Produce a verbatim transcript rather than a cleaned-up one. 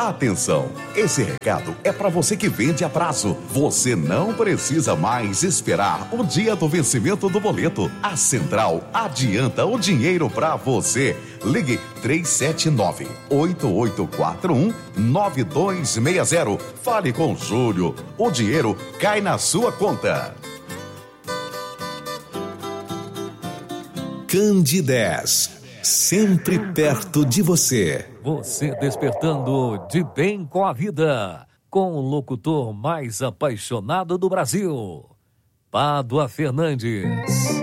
Atenção, esse recado é para você que vende a prazo. Você não precisa mais esperar o dia do vencimento do boleto. A Central adianta o dinheiro para você. Ligue três sete nove, oito oito quatro um, nove dois seis zero. Fale com Júlio. O dinheiro cai na sua conta. Candidez, sempre perto de você. Você despertando de bem com a vida, com o locutor mais apaixonado do Brasil, Pádua Fernandes.